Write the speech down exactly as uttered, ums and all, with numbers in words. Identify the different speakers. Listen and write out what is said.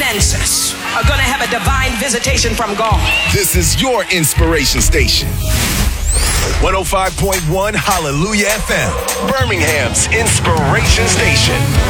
Speaker 1: finances are going to have a divine visitation from God.
Speaker 2: This is your inspiration station. one oh five point one Hallelujah F M, Birmingham's inspiration station.